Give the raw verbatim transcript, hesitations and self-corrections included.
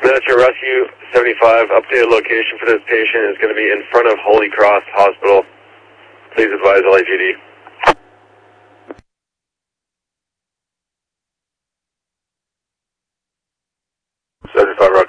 Miniature Rescue seventy-five, updated location for this patient is going to be in front of Holy Cross Hospital. Please advise L A P D. seventy-five, Roger.